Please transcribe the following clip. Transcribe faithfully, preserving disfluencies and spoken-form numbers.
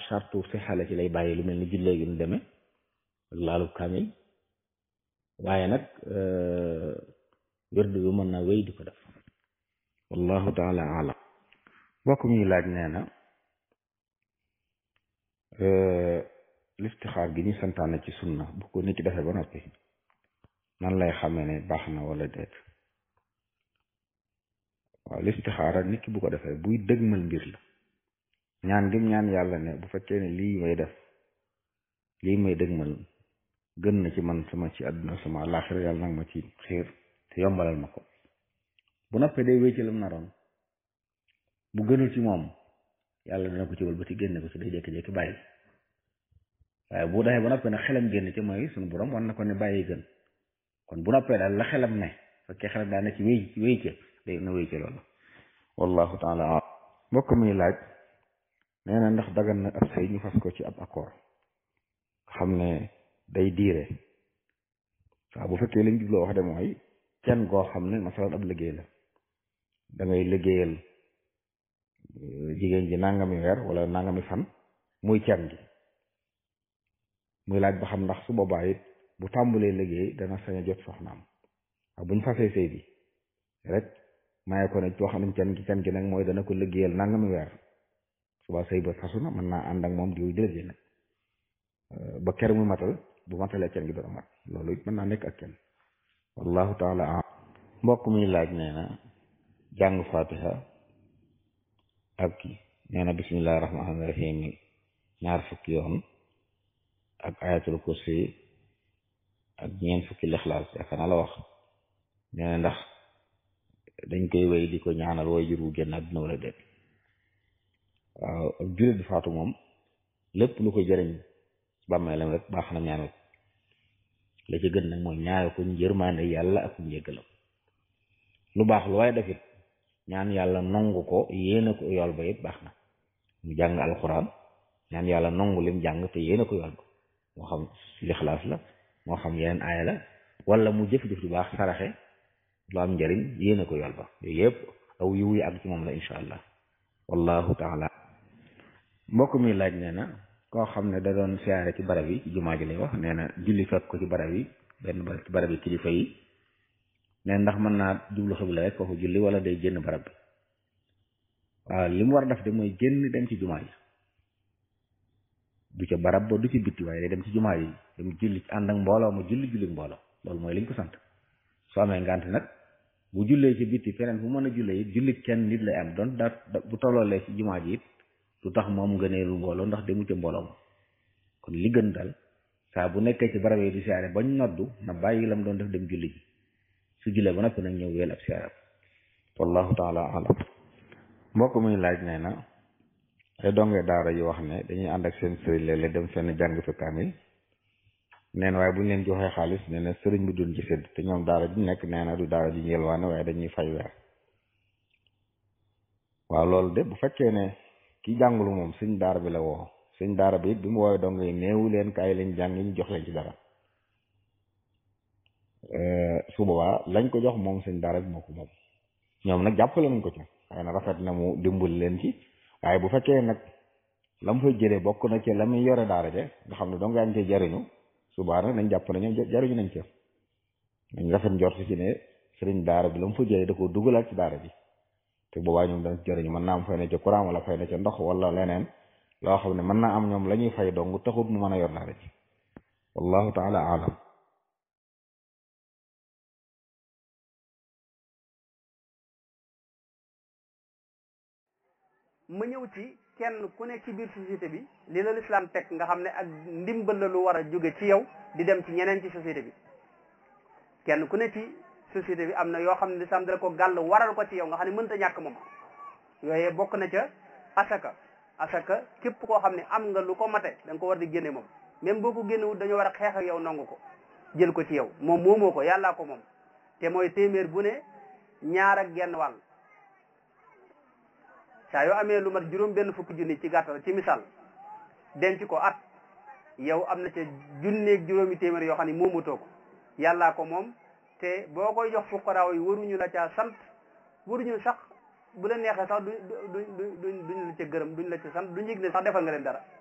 sartu si xale ci lay bàyyi lu mel ni jullee gi nu demee ak laalub kaamil waaye nag wérdu bi mën naa wéy di ko def wallahu taala alam mbokk mi laaj nee na listixaar gi ñu santaane ci sunna bu ko nit ki defee ba noppi nan lay xamee ne baax na wala déet waaw listixaara nit ki bu ko defee buy dëgmal mbir la ñaan gi ñaan yàlla ne bu fekkee ne lii may def lii may dëgmal gën na ci man sama ci àdduna sama àllaaxira yàlla nag ma ci xiir te yombalal ma ko bu noppee day wéy ci lam naroon bu gënul ci moom yàlla dina ko ci wëlbati génne ko ci day jékki-jékki bàyyi waaye bu defee ba noppee nag xelam génn ci mooy suñu borom war na ko ne bàyyi gën kon bu noppee daal la xelam ne fekkee xelam daal ne ci wéy ci wéy ci day na wéy ci loolu wallahu taala mbokk muy laaj nee na ndax dagan na ab sëy ñu fas ko ci ab accord xam ne day diire waaw bu fekkee lañ jubloo wax de mooy kenn goo xam ne masalan ab liggéey la da ngay liggéeyal jigéen ji nangami weer wala nangami fan muy kenn gi muy laaj ba xam ndax su boobaa it bu tàmbalee liggéey dana sañ a jot soxnaam waaw buñ fasee sëy bi rek maye ko ne wax nañ kenn gi kenn gi nag mooy dana ko liggéeyal nangami weer suba sëy ba fasu na mën naa ànd ak moom diw jëlëjee nag ba ker muy matal bu matalee kenn gi doon mat loolu it mën naa nekk ak kenn wallahu taala am mbokk mi laaj nee na jàng fatiha ak nee na bismillahi rahmaani rahim ñaar fukki yoon ak ayatul kursi ak ñeent fukki lixlaas yaakaar naa la wax nee na ndax dañ koy wéy di ko ñaanal way jur wu génn àdduna wala déet waaw ak jullit bi faatu moom lépp lu ko jëriñ bàmmeelam rek baax na ñaanal ko la ci gën nag mooy ñaanal ko yërmande yàlla ak njéggalam lu baax lu waaye defit ñaan yàlla nongu ko yéene ko yool ba it baax na mu jàng alxuraan ñaan yàlla nongu lim jàng te yéene ko yool ba moo xam lixlaas la moo xam yeneen aaya la wala mu jëf-jëf lu baax saraxe lu am njëriñ yéene ko yool ba yooyu yëpp aw yiw yi ak ci moom la insha allah wallahu taala mbokk mi laaj nee na koo xam ne da doon siyaare ci barab yi ci jumaa ji lay wax nee na julli fekk ko ci barab yi benn barab ci barab yi kilifa yi nee ndax mën naa jublu xibla rek foofu julli wala day génn barab bi waaw li mu war a def de mooy génn dem ci jumaa yi du ca barab ba du ci bitti waaye day dem ci jumaa yi dem julli ci ànd ak mbooloo ma julli julli mbooloo loolu mooy liñ ko sant soo amee ngant nag bu jullee ci bitti feneen fu mën a jullee it julli kenn nit lay am doon daa bu tolloolee ci jumaa ji it du tax moom ngëneelu mbooloo ndax demu ca mbooloo ma kon li gën daal saa bu nekkee ci barab yi di siyaare bañ noddu na bàyyi lam doon def dem julli ji su jullee ba noppi nag ñëw weel ab siyaare wallahu taala alam mbokk muy laaj nee na ay donge daara yu wax ne dañuy ànd ak seen sëriñ léeg-léeg dem fenn jàng fi kaamil nee na waaye bu ñu leen joxee xaalis nee na sëriñ bi duñ ci sédd te ñoom daara ji nekk nee na du daara ji yelwaane waaye dañuy fay weer waaw loolu de bu fekkee ne ki jàngulu moom sëñ daara bi la woo sëñ daara bi it bi mu woowee dong yi néewu leen kaay lañ jàng ñu jox leen ci dara su boobaa lañ ko jox moom sëñ daara bi moo ko moom ñoom nag jàppale nañ ko ci waaye na rafet na mu dimbali leen ci waaye bu fekkee nag la mu fay jëlee bokk na ci la muy yore daara je nga xam ne dong yaa ngi cee jariñu subaa nag nañ jàpp ne ñoom jariñu nañ ca nañ rafet njort ci ne sëriñ daara bi la mu fa jëlee da ko dugalaat ci daara ji te boobaa ñoom dana jëriñu mën naa am fay na ca courant wala fay na ca ndox wala leneen loo xam ne mën naa am ñoom la ñuy fay dong taxut mu mën a yor daara ji wallahu taala alam ma ñëw ci kenn ku nekk ci biir société bi li la lislaam teg nga xam ne ak ndimbal la lu war a jóge ci yow di dem ci ñeneen ci société bi kenn ku ne ci société bi am na yoo xam ne lislaam dala ko gàll waral ko ci yow nga xam ne mënta ñàkk moom yooyee bokk na ca asaka asaka képp koo xam ne am nga lu ko mate da nga ko war di génne moom même boo ko génnewul dañoo war a xeex ak yow nangu ko jël ko ci yow moom moomoo ko yàllaa ko moom te mooy téeméer bu ne ñaar ak genn wàll saa yoo amee lu mat juróom benn fukki junni ci gàttal ci misaal denc ko at yow am na ca junneeg juróomi téeméer yoo xam ne moomatoo ko yàllaa ko moom te boo koy jox fuqaraaw yi waruñu la caa sant waruñu sax bu la neexee sax du du du duñ la ca gërëm duñ la ca sant duñ yëg ne sax defal nga leen dara